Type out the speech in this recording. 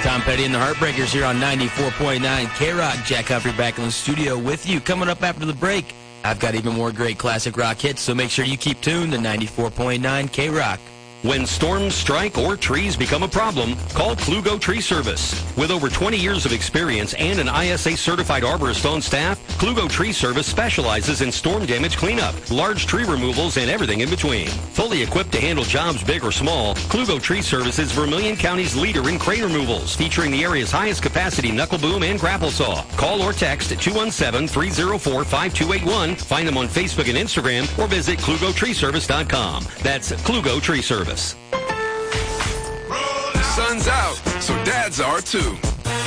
Tom Petty and the Heartbreakers here on 94.9 K-Rock. Jack Humphrey back in the studio with you. Coming up after the break, I've got even more great classic rock hits, so make sure you keep tuned to 94.9 K-Rock. When storms strike or trees become a problem, call Klugo Tree Service. With over 20 years of experience and an ISA-certified arborist on staff, Klugo Tree Service specializes in storm damage cleanup, large tree removals, and everything in between. Fully equipped to handle jobs big or small, Klugo Tree Service is Vermilion County's leader in crane removals, featuring the area's highest capacity knuckle boom and grapple saw. Call or text 217-304-5281. Find them on Facebook and Instagram, or visit KlugoTreeService.com. That's Klugo Tree Service. Sun's out, so dads are too.